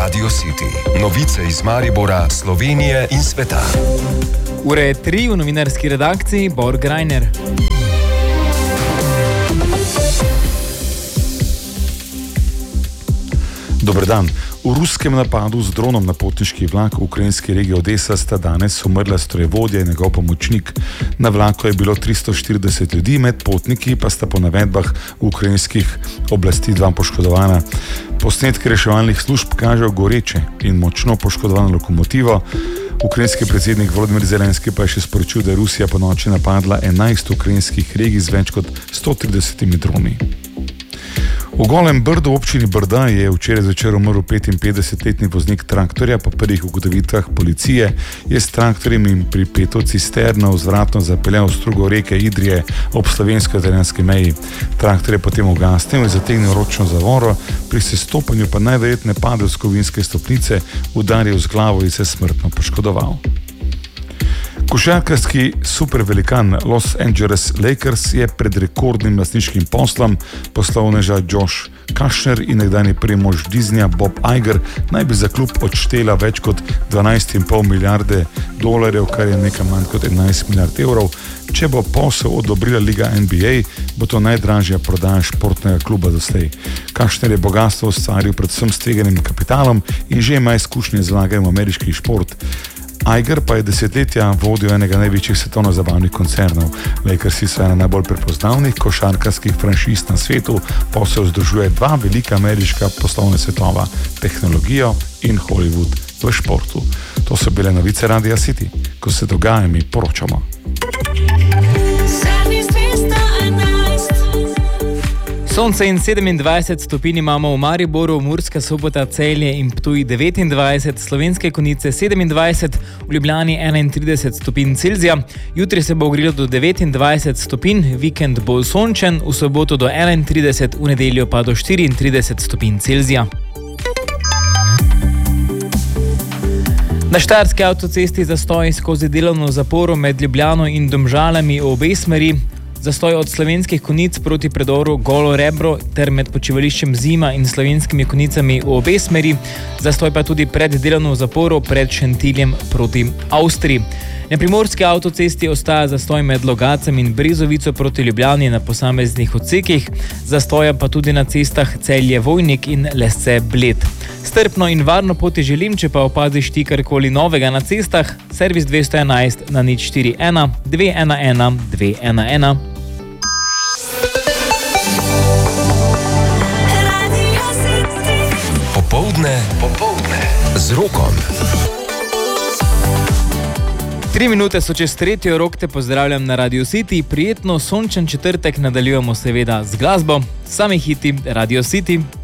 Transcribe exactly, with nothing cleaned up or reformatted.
Radio City. Novice iz Maribora, Slovenije in sveta. Ura je tri, v novinarski redakciji Bor Grajner. Dober dan. V ruskem napadu z dronom na potniški vlak v ukrajinski regiji Odesa sta danes umrla strojevodja in njegov pomočnik. Na vlaku je bilo tristo štirideset ljudi, med potniki pa sta po navedbah ukrajinskih oblasti dva poškodovana. Posnetki reševalnih služb kažejo goreče in močno poškodovano lokomotivo. Ukrajinski predsednik Volodymyr Zelenski pa je še sporočil, da je Rusija po noči napadla enajst ukrajinskih regij z več kot sto tridesetimi droni. V Golem Brdu v občini Brda je včeraj zvečer umrl petinpetdesetletni voznik traktorja. Po prvih ugotovitvah policije je s traktorjem in pripeto cisterno vzvratno zapeljal v strugo reke Idrije ob slovensko-italijanski meji. Traktor je potem ugasnil in zategnil ročno zavoro, pri sestopanju pa najverjetneje padel s kovinske stopnice, udaril z glavo in se smrtno poškodoval. Košarkarski supervelikan Los Angeles Lakers je pred rekordnim lastniškim poslom poslovneža Josh Kushner in nekdanji prvi mož Disneyja Bob Iger naj bi za klub odštela več kot dvanajst in pol milijarde dolarjev, kar je nekaj manj kot enajst milijard evrov. Če bo posel odobrila liga N B A, bo to najdražja prodaja športnega kluba doslej. Kushner je bogatstvo ustvaril predvsem s tveganim kapitalom in že ima izkušnje z vlaganjem v ameriški šport. Iger pa je desetletja vodil enega največjih svetovno-zabavnih koncernov. Lakersi so ena najbolj prepoznavnih košarkarskih franšiz na svetu, posel združuje dva velika ameriška poslovna svetova, tehnologijo in Hollywood v športu. To so bile novice Radia City. Ko se dogaja, mi poročamo. Sonce in sedemindvajset stopinj imamo v Mariboru, Murska Sobota, Celje in Ptuj devetindvajset, Slovenske Konjice sedemindvajset, v Ljubljani enaintrideset stopinj Celzija. Jutri se bo ogrelo do devetindvajset stopinj, vikend bo sončen, v soboto do enaintrideset, v nedeljo pa do štiriintrideset stopinj Celzija. Na štajerski avtocesti zastoj skozi delovno zaporo med Ljubljano in Domžalami v obe smeri. Zastoj od Slovenskih Konjic proti predoru Golo Rebro ter med počivališčem Zima in Slovenskimi Konjicami v obe smeri. Zastoj pa tudi pred delovno zaporo pred Šentiljem proti Avstriji. Na primorski avtocesti ostaja zastoj med Logacem in Brezovico proti Ljubljani na posameznih odsekih. Zastoja pa tudi na cestah Celje Vojnik in Lesce Bled. Strpno in varno poti želim, če pa opaziš ti karkoli novega na cestah, servis dvesto enajst na nič štiri ena dve ena ena dve ena ena. Popoldne, popoldne z Rokom. Tri minute so čez tretjo, Rok te pozdravljam na Radio City. Prijetno sončen četrtek nadaljujemo seveda z glasbo. Sami hiti Radio City.